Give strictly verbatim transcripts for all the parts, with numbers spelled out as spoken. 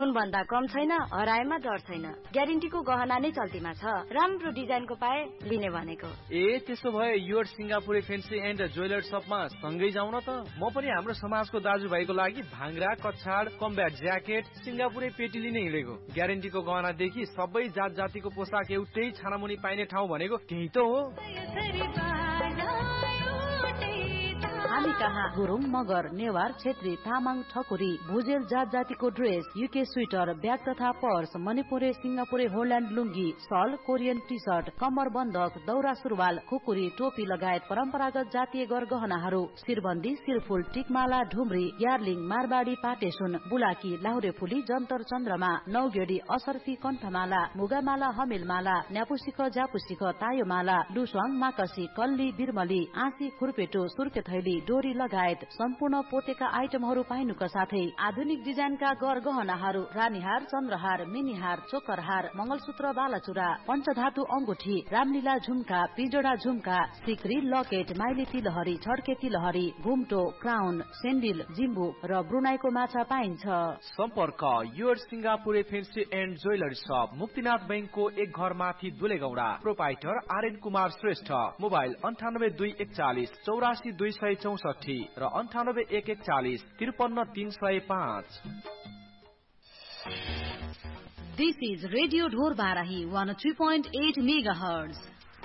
भन्दा कम छैन, हराएमा डर छैन। ग्यारेन्टीको गहना नै चल्तीमा छ। राम्रो डिजाइनको पाए लिने भनेको। ए त्यसो भए योर सिङ्गापुरे फेन्सी एन्ड ज्वेलर शपमा सँगै जाउँ न त। म पनि हाम्रो समाजको दाजुभाइको लागि भाङ्रा, कछाड, कम्ब्याट ज्याकेट, सिङ्गापुरे पेटी लिने हिँडेको। ग्यारेन्टीको गहनादेखि सबै जात जातिको पोसाक एउटै छानामुनि पाइने ठाउँ भनेको त्यही त हो। हामी कहाँ गुरुङ, मगर, नेवार, छेत्री, तामाङ, ठकुरी, भुजेल जात जातिको ड्रेस, युके स्वेटर, ब्याग तथा पर्स, मणिपुरे, सिङ्गापुरे, होल्यान्ड लुङ्गी, सल, कोरियन टी सर्ट, कम्मर बन्दक, दौरा सुरुवाल, खुकुरी, टोपी लगायत परम्परागत जातीय गरगहनाहरू, शिरबन्दी, शिरफुल, टिकमाला, ढुम्री, यार्लिङ, मारबाडी, पाटेसुन, बुलाकी, लाहुरे फुली, जन्तर चन्द्रमा, नौगेडी, असर्फी, कण्ठमाला, मुगामाला, हमिलमाला, न्यापुसिख, ज्यापुसिख, तायोमाला, लुस्वाङ, माकसी, कल्ली, बिरमली, आँसी, खुर्पेटो, सुर्के थैली, डोरी लगायत सम्पूर्ण पोतेका आइटमहरू पाइनुका साथै आधुनिक डिजाइनका गरगहनाहरू, रानीहार, चन्द्रहार, मिनीहार, चोकरहार, मंगलसूत्र, बालाचुरा, पञ्चधातु अंगुठी, रामलीला झुम्का, पिजोडा झुम्का, सिक्री, लकेट, माइली तिलहरी, छड्के तिलहरी, घुम्टो, क्राउन, सेन्डिल, जिम्बु र ब्रुनाईको माछा पाइन्छ। सम्पर्क योर सिङ्गापुरे फेन्सी एन्ड ज्वेलरी शप, मुक्तिनाथ बैंकको एक घर माथि दुलेगौडा। Proprietor RN Kumar Shrestha. Mobile अन्ठानब्बे दुई एकचालिस चौरासी दुई सय चौसठी र अन्ठानब्बे एक एकचालिस त्रिपन्न तीन सय पाँच। दिस इज रेडियो ढोर Barahi one three point at mega hertz.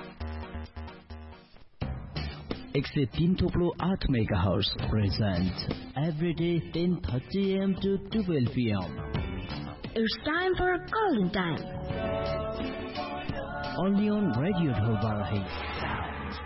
एक सय तीन थोप्लो आठ mega hertz present every day ten thirty am two twelve PM. It's time for calling time. Only on Radio ढोर बाराही।